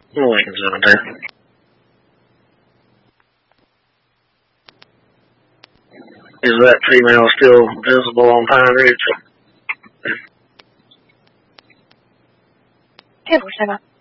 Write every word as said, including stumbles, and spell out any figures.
Lincoln's in there. Is that female still visible on Pine Ridge? ten four seven.